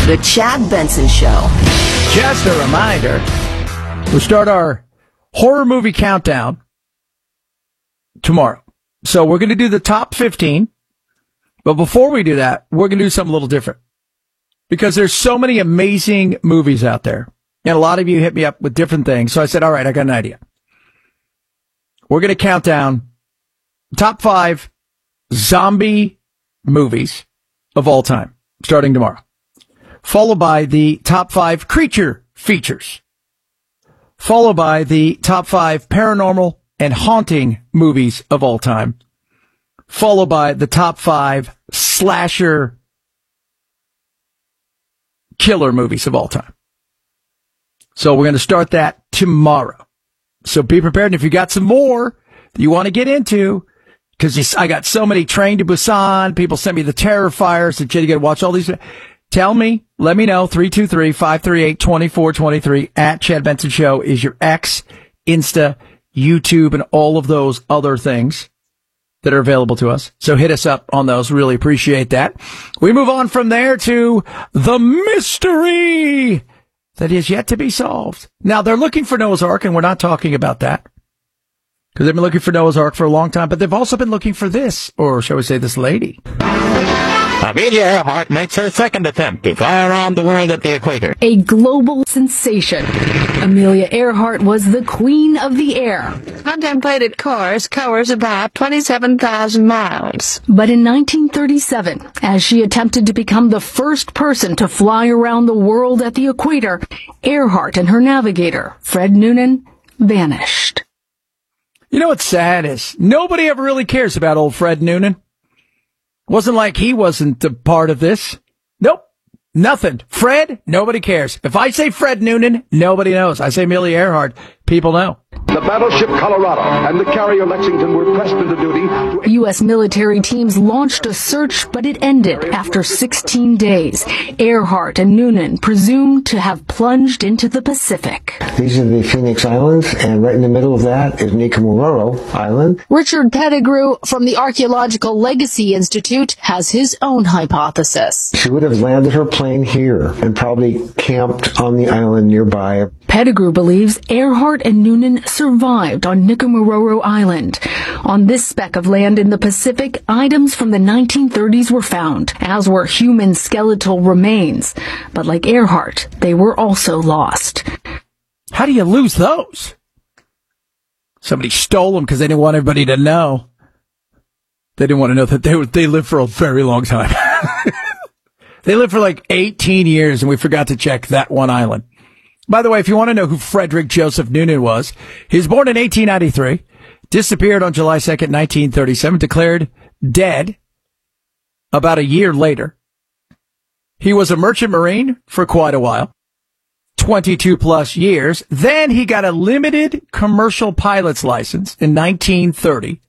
The Chad Benson Show. Just a reminder, we'll start our horror movie countdown tomorrow. So we're going to do the top 15. But before we do that, we're going to do something a little different. Because there's so many amazing movies out there. And a lot of you hit me up with different things. So I said, all right, I got an idea. We're going to count down top 5 zombie movies of all time, starting tomorrow. Followed by the top 5 creature features. Followed by the top 5 paranormal and haunting movies of all time. Followed by the top 5 slasher killer movies of all time. So we're going to start that tomorrow. So be prepared. And if you got some more that you want to get into, because I got so many Train to Busan, people sent me the Terrifiers, that you got to watch all these. Tell me, let me know. 323-538-2423 at Chad Benson Show is your X, Insta, YouTube, and all of those other things that are available to us. So hit us up on those. Really appreciate that. We move on from there to the mystery that is yet to be solved. Now, they're looking for Noah's Ark, and we're not talking about that, because they've been looking for Noah's Ark for a long time, but they've also been looking for this, or shall we say this lady. Amelia Earhart makes her second attempt to fly around the world at the equator. A global sensation. Amelia Earhart was the queen of the air. Contemplated course covers about 27,000 miles. But in 1937, as she attempted to become the first person to fly around the world at the equator, Earhart and her navigator, Fred Noonan, vanished. You know what's sad is nobody ever really cares about old Fred Noonan. Wasn't like he wasn't a part of this. Nope. Nothing. Fred, nobody cares. If I say Fred Noonan, nobody knows. I say Amelia Earhart, people know. The battleship Colorado and the carrier Lexington were pressed into duty. U.S. military teams launched a search, but it ended after 16 days. Earhart and Noonan presumed to have plunged into the Pacific. These are the Phoenix Islands, and right in the middle of that is Nikomororo Island. Richard Pettigrew from the Archaeological Legacy Institute has his own hypothesis. She would have landed her plane here and probably camped on the island nearby. Pettigrew believes Earhart and Noonan survived on Nikomororo Island. On this speck of land in the Pacific, items from the 1930s were found, as were human skeletal remains. But like Earhart, they were also lost. How do you lose those? Somebody stole them because they didn't want everybody to know. They didn't want to know that they lived for a very long time. They lived for like 18 years, and we forgot to check that one island. By the way, if you want to know who Frederick Joseph Noonan was, he was born in 1893, disappeared on July 2nd, 1937, declared dead about a year later. He was a merchant marine for quite a while, 22 plus years. Then he got a limited commercial pilot's license in 1930.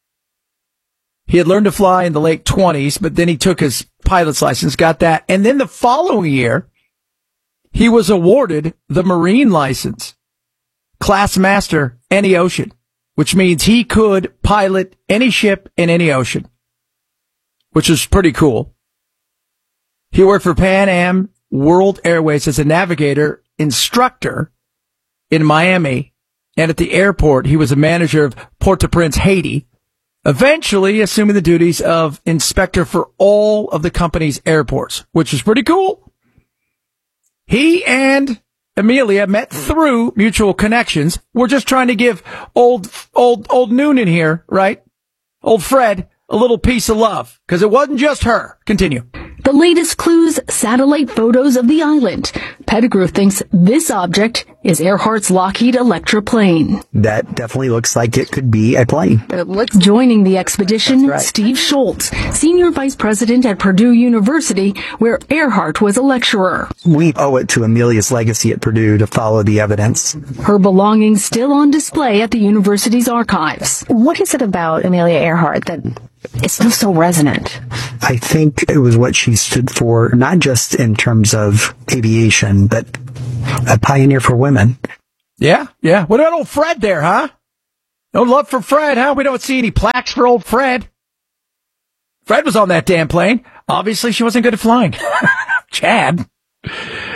He had learned to fly in the late 20s, but then he took his pilot's license, got that. And then the following year, he was awarded the Marine license, Class Master, any ocean, which means he could pilot any ship in any ocean, which is pretty cool. He worked for Pan Am World Airways as a navigator instructor in Miami, and at the airport, he was a manager of Port-au-Prince, Haiti, eventually assuming the duties of inspector for all of the company's airports, which is pretty cool. He and Amelia met through mutual connections. We're just trying to give old Noonan here, right? Old Fred, a little piece of love, because it wasn't just her. Continue. The latest clues, satellite photos of the island. Pettigrew thinks this object is Earhart's Lockheed Electra plane. That definitely looks like it could be a plane. Joining the expedition, right. Steve Schultz, senior vice president at Purdue University, where Earhart was a lecturer. We owe it to Amelia's legacy at Purdue to follow the evidence. Her belongings still on display at the university's archives. What is it about Amelia Earhart that is still so resonant? I think it was what she stood for, not just in terms of aviation, but a pioneer for women. Yeah. What about old Fred there, huh? No love for Fred, huh? We don't see any plaques for old Fred. Fred was on that damn plane. Obviously, she wasn't good at flying. Chad.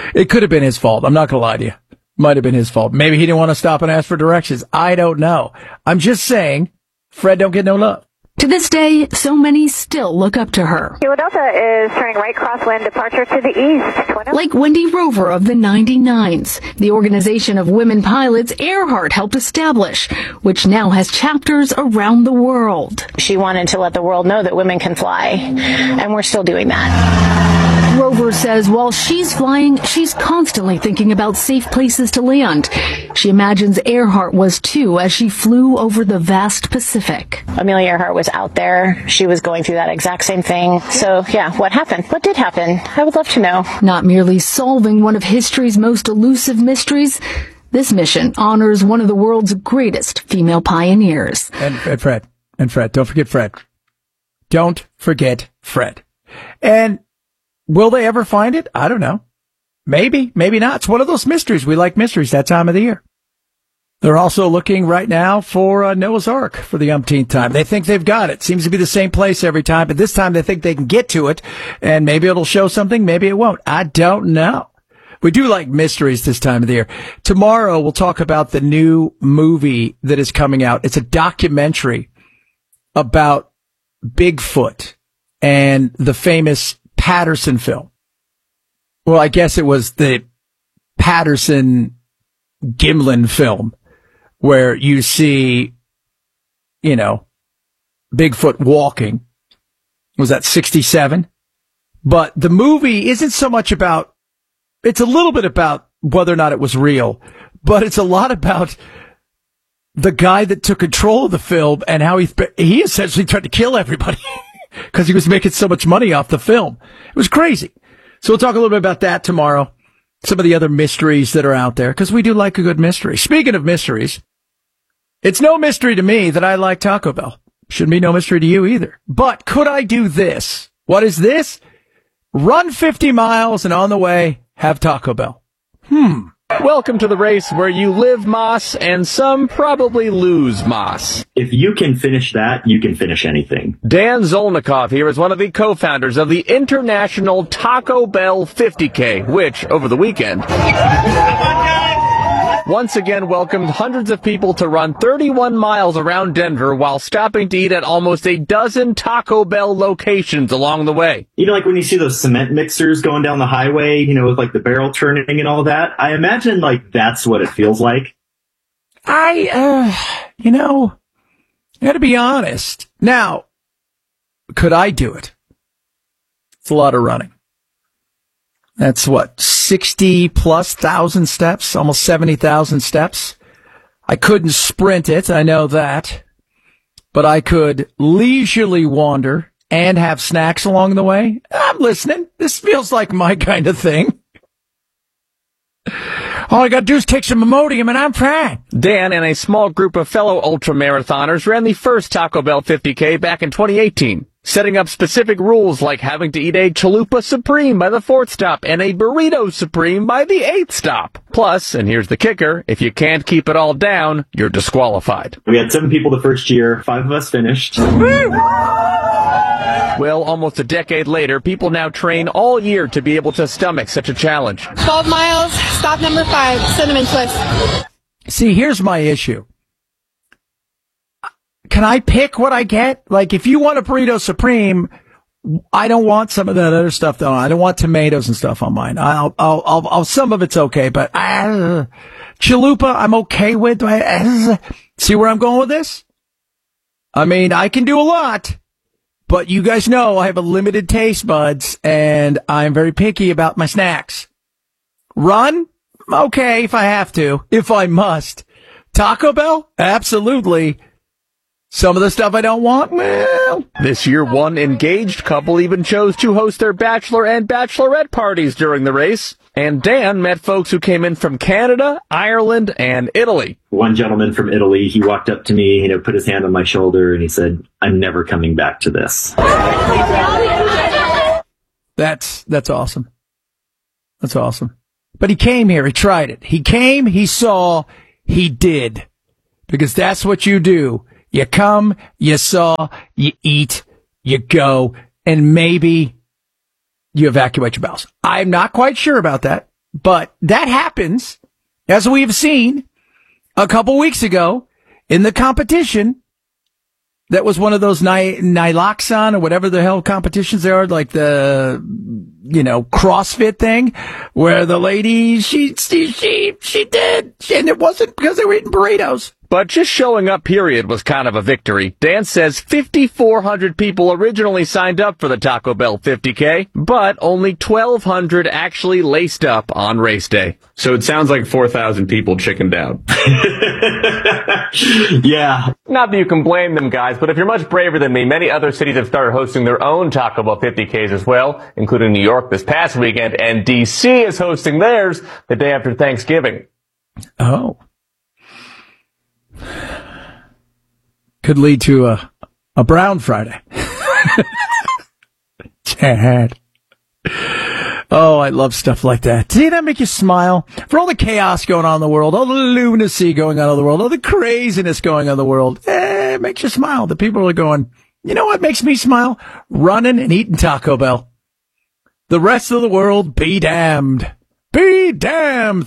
It could have been his fault. I'm not going to lie to you. Might have been his fault. Maybe he didn't want to stop and ask for directions. I don't know. I'm just saying, Fred don't get no love. To this day, so many still look up to her. Kilo Delta is turning right crosswind, departure to the east. Like Wendy Rover of the 99s, the organization of women pilots Earhart helped establish, which now has chapters around the world. She wanted to let the world know that women can fly, and we're still doing that. Rover says while she's flying, she's constantly thinking about safe places to land. She imagines Earhart was too as she flew over the vast Pacific. Amelia Earhart was out there. She was going through that exact same thing. So, yeah, what happened? What did happen? I would love to know. Not merely solving one of history's most elusive mysteries, this mission honors one of the world's greatest female pioneers. And Fred. Don't forget Fred. Don't forget Fred. And will they ever find it? I don't know. Maybe, maybe not. It's one of those mysteries. We like mysteries that time of the year. They're also looking right now for Noah's Ark for the umpteenth time. They think they've got it. Seems to be the same place every time, but this time they think they can get to it, and maybe it'll show something, maybe it won't. I don't know. We do like mysteries this time of the year. Tomorrow we'll talk about the new movie that is coming out. It's a documentary about Bigfoot and the famous Patterson film. Well, I guess it was the Patterson-Gimlin film where you see, Bigfoot walking. Was that 67? But the movie isn't so much about, it's a little bit about whether or not it was real, but it's a lot about the guy that took control of the film and how he essentially tried to kill everybody because he was making so much money off the film. It was crazy. So we'll talk a little bit about that tomorrow. Some of the other mysteries that are out there, because we do like a good mystery. Speaking of mysteries, it's no mystery to me that I like Taco Bell. Shouldn't be no mystery to you either. But could I do this? What is this? Run 50 miles and on the way, have Taco Bell. Welcome to the race where you live Moss and some probably lose Moss. If you can finish that, you can finish anything. Dan Zolnikov here is one of the co-founders of the International Taco Bell 50K, which, over the weekend, once again welcomed hundreds of people to run 31 miles around Denver while stopping to eat at almost a dozen Taco Bell locations along the way. Like when you see those cement mixers going down the highway, with like the barrel turning and all that, I imagine that's what it feels like. I gotta be honest. Now, could I do it? It's a lot of running. That's 60+ thousand steps, almost 70,000 steps. I couldn't sprint it, I know that. But I could leisurely wander and have snacks along the way. I'm listening. This feels like my kind of thing. All I gotta do is take some Imodium and I'm fine. Dan and a small group of fellow ultramarathoners ran the first Taco Bell 50K back in 2018. Setting up specific rules like having to eat a Chalupa Supreme by the 4th stop and a Burrito Supreme by the 8th stop. Plus, and here's the kicker, if you can't keep it all down, you're disqualified. We had 7 people the first year, 5 of us finished. Well, almost a decade later, people now train all year to be able to stomach such a challenge. 12 miles, stop number 5, Cinnamon Twist. See, here's my issue. Can I pick what I get? If you want a Burrito Supreme, I don't want some of that other stuff though. I don't want tomatoes and stuff on mine. I'll some of it's okay, but Chalupa, I'm okay with. See where I'm going with this? I mean, I can do a lot, but you guys know I have a limited taste buds and I'm very picky about my snacks. Run? Okay, if I have to, if I must. Taco Bell? Absolutely. Some of the stuff I don't want, well. This year, one engaged couple even chose to host their bachelor and bachelorette parties during the race. And Dan met folks who came in from Canada, Ireland, and Italy. One gentleman from Italy, he walked up to me, put his hand on my shoulder, and he said, "I'm never coming back to this." That's awesome. That's awesome. But he came here, he tried it. He came, he saw, he did. Because that's what you do. You come, you saw, you eat, you go, and maybe you evacuate your bowels. I'm not quite sure about that. But that happens, as we have seen a couple weeks ago in the competition. That was one of those Niloxon or whatever the hell competitions there are, like the, CrossFit thing, where the lady, she did, and it wasn't because they were eating burritos. But just showing up, period, was kind of a victory. Dan says 5,400 people originally signed up for the Taco Bell 50K, but only 1,200 actually laced up on race day. So it sounds like 4,000 people chickened out. Yeah. Not that you can blame them, guys, but if you're much braver than me, many other cities have started hosting their own Taco Bell 50Ks as well, including New York this past weekend, and D.C. is hosting theirs the day after Thanksgiving. Oh. Could lead to a Brown Friday. Chad. Oh, I love stuff like that. See, that make you smile? For all the chaos going on in the world, all the lunacy going on in the world, all the craziness going on in the world, it makes you smile. The people are going, you know what makes me smile? Running and eating Taco Bell. The rest of the world, be damned. Be damned.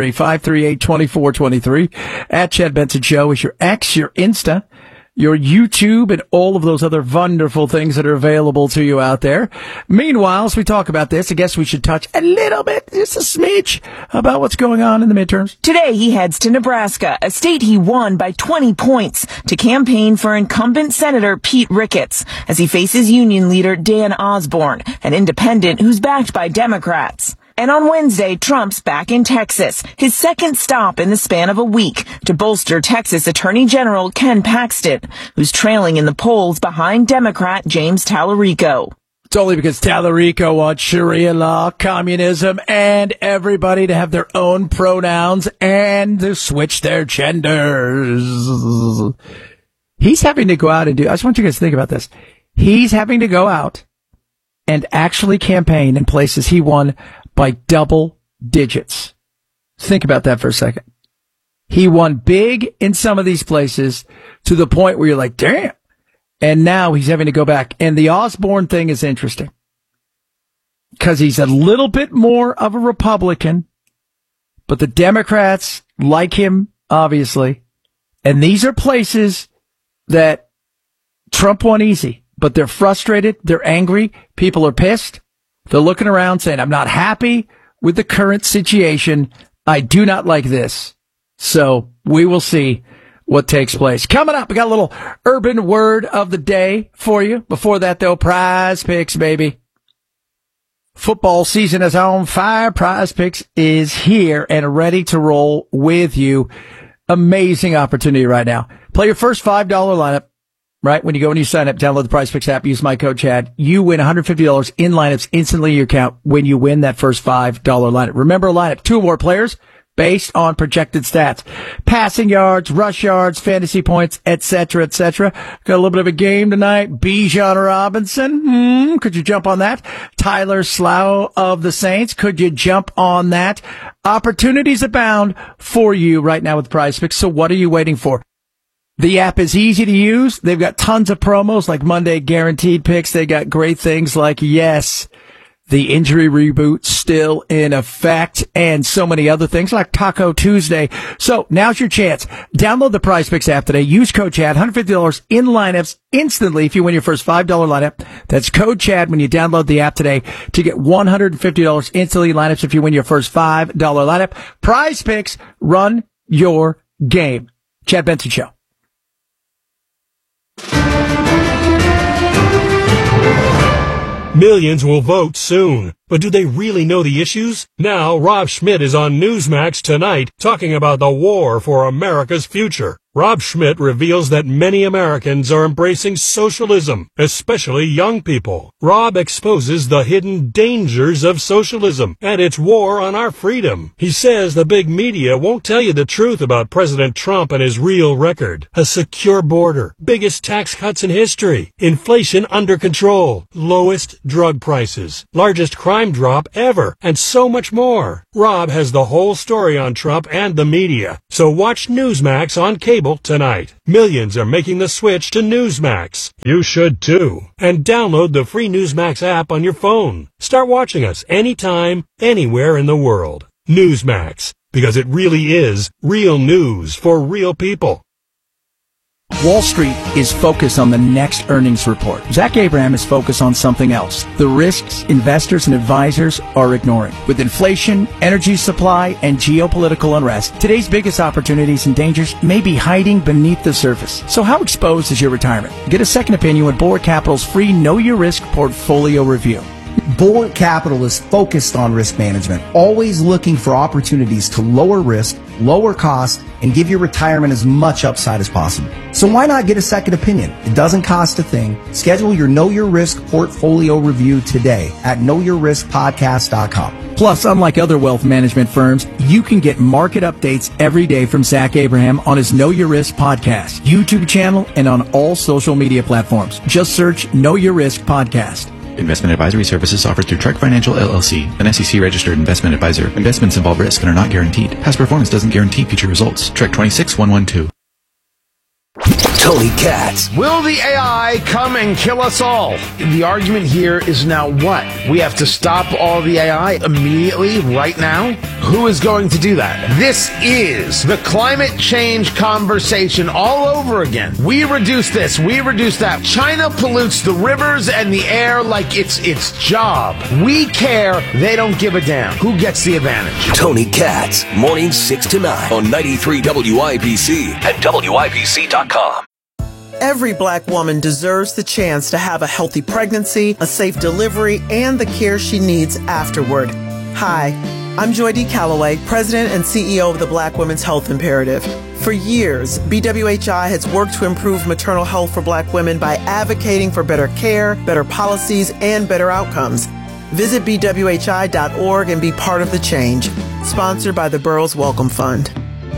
323-538-2423. At Chad Benson Show is your X, your Insta, your YouTube, and all of those other wonderful things that are available to you out there. Meanwhile, as we talk about this, I guess we should touch a little bit, just a smidge, about what's going on in the midterms. Today, he heads to Nebraska, a state he won by 20 points, to campaign for incumbent Senator Pete Ricketts, as he faces union leader Dan Osborne, an independent who's backed by Democrats. And on Wednesday, Trump's back in Texas, his second stop in the span of a week, to bolster Texas Attorney General Ken Paxton, who's trailing in the polls behind Democrat James Tallarico. It's only because Tallarico wants Sharia law, communism, and everybody to have their own pronouns and to switch their genders. He's having to go out and do, I just want you guys to think about this. He's having to go out and actually campaign in places he won by double digits. Think about that for a second. He won big in some of these places to the point where you're like, damn. And now he's having to go back. And the Osborne thing is interesting because he's a little bit more of a Republican, but the Democrats like him, obviously. And these are places that Trump won easy, but they're frustrated. They're angry. People are pissed. They're looking around saying, I'm not happy with the current situation. I do not like this. So we will see what takes place. Coming up, we got a little urban word of the day for you. Before that, though, Prize Picks, baby. Football season is on fire. Prize Picks is here and ready to roll with you. Amazing opportunity right now. Play your first $5 lineup. Right? When you go and you sign up, download the Prize Picks app, use my code Chad. You win $150 in lineups instantly in your account when you win that first $5 lineup. Remember a lineup, 2 or more players based on projected stats. Passing yards, rush yards, fantasy points, etc., etc. Got a little bit of a game tonight. Bijan Robinson. Could you jump on that? Tyler Slough of the Saints. Could you jump on that? Opportunities abound for you right now with Prize Picks. So what are you waiting for? The app is easy to use. They've got tons of promos like Monday Guaranteed Picks. They got great things like, yes, the injury reboot still in effect, and so many other things like Taco Tuesday. So now's your chance. Download the Prize Picks app today. Use code Chad, $150 in lineups instantly if you win your first $5 lineup. That's code Chad when you download the app today to get $150 instantly in lineups if you win your first $5 lineup. Prize Picks, run your game. Chad Benson Show. Millions will vote soon, but do they really know the issues? Now, Rob Schmidt is on Newsmax tonight talking about the war for America's future. Rob Schmidt reveals that many Americans are embracing socialism, especially young people. Rob exposes the hidden dangers of socialism and its war on our freedom. He says the big media won't tell you the truth about President Trump and his real record. A secure border, biggest tax cuts in history, inflation under control, lowest drug prices, largest crime drop ever, and so much more. Rob has the whole story on Trump and the media. So watch Newsmax on cable tonight. Millions are making the switch to Newsmax. You should too. And download the free Newsmax app on your phone. Start watching us anytime, anywhere in the world. Newsmax, because it really is real news for real people. Wall Street is focused on the next earnings report. Zach Abraham is focused on something else. The risks investors and advisors are ignoring. With inflation, energy supply, and geopolitical unrest, today's biggest opportunities and dangers may be hiding beneath the surface. So how exposed is your retirement? Get a second opinion with Bulwark Capital's free Know Your Risk portfolio review. Bulwark Capital is focused on risk management, always looking for opportunities to lower risk, lower cost, and give your retirement as much upside as possible. So why not get a second opinion? It doesn't cost a thing. Schedule your Know Your Risk portfolio review today at knowyourriskpodcast.com. Plus, unlike other wealth management firms, you can get market updates every day from Zach Abraham on his Know Your Risk podcast, YouTube channel, and on all social media platforms. Just search Know Your Risk Podcast. Investment advisory services offered through Trek Financial LLC, an SEC-registered investment advisor. Investments involve risk and are not guaranteed. Past performance doesn't guarantee future results. Trek 26112. Tony Katz. Will the AI come and kill us all? The argument here is now what? We have to stop all the AI immediately, right now? Who is going to do that? This is the climate change conversation all over again. We reduce this, we reduce that. China pollutes the rivers and the air like it's its job. We care, they don't give a damn. Who gets the advantage? Tony Katz, mornings 6 to 9 on 93 WIBC and WIBC.com. Every black woman deserves the chance to have a healthy pregnancy, a safe delivery, and the care she needs afterward. Hi, I'm Joy D. Calloway, President and CEO of the Black Women's Health Imperative. For years, BWHI has worked to improve maternal health for black women by advocating for better care, better policies, and better outcomes. Visit bwhi.org and be part of the change. Sponsored by the Burroughs Welcome Fund.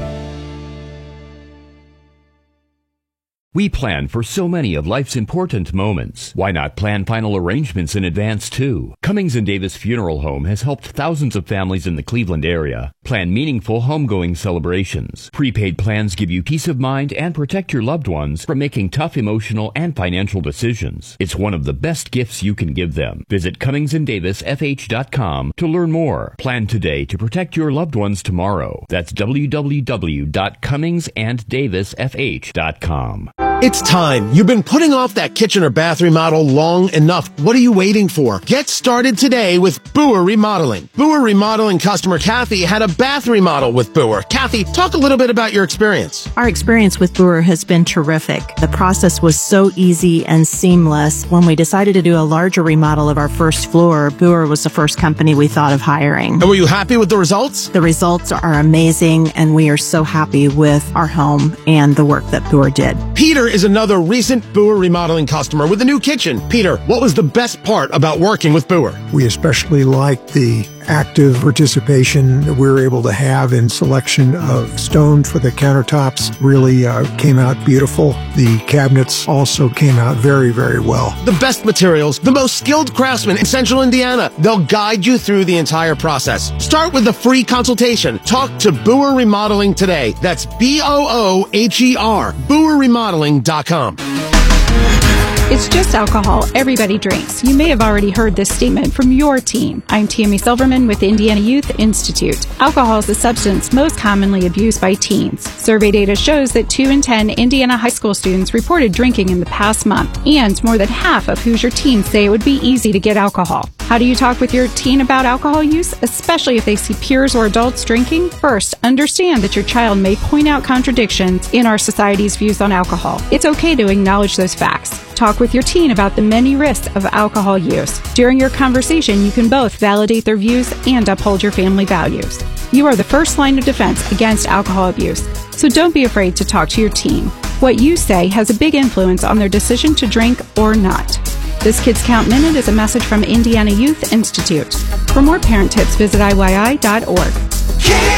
We plan for so many of life's important moments. Why not plan final arrangements in advance, too? Cummings & Davis Funeral Home has helped thousands of families in the Cleveland area plan meaningful homegoing celebrations. Prepaid plans give you peace of mind and protect your loved ones from making tough emotional and financial decisions. It's one of the best gifts you can give them. Visit CummingsandDavisFH.com to learn more. Plan today to protect your loved ones tomorrow. That's www.CummingsandDavisFH.com. It's time. You've been putting off that kitchen or bath remodel long enough. What are you waiting for? Get started today with Boer Remodeling. Boer Remodeling customer Kathy had a bath remodel with Boer. Kathy, talk a little bit about your experience. Our experience with Boer has been terrific. The process was so easy and seamless. When we decided to do a larger remodel of our first floor, Boer was the first company we thought of hiring. And were you happy with the results? The results are amazing, and we are so happy with our home and the work that Boer did. Peter is another recent Boer Remodeling customer with a new kitchen. Peter, what was the best part about working with Boer? We especially liked the active participation that we were able to have in selection of stone for the countertops. Really came out beautiful. The cabinets also came out very, very well. The best materials, the most skilled craftsmen in Central Indiana. They'll guide you through the entire process. Start with a free consultation. Talk to Boer Remodeling today. That's BOOHER, BoerRemodeling.com. It's just alcohol. Everybody drinks. You may have already heard this statement from your teen. I'm Tammy Silverman with the Indiana Youth Institute. Alcohol is the substance most commonly abused by teens. Survey data shows that 2 in 10 Indiana high school students reported drinking in the past month, and more than half of Hoosier teens say it would be easy to get alcohol. How do you talk with your teen about alcohol use, especially if they see peers or adults drinking? First, understand that your child may point out contradictions in our society's views on alcohol. It's okay to acknowledge those facts. Talk with your teen about the many risks of alcohol use. During your conversation, you can both validate their views and uphold your family values. You are the first line of defense against alcohol abuse, so don't be afraid to talk to your teen. What you say has a big influence on their decision to drink or not. This Kids Count Minute is a message from Indiana Youth Institute. For more parent tips, visit IYI.org.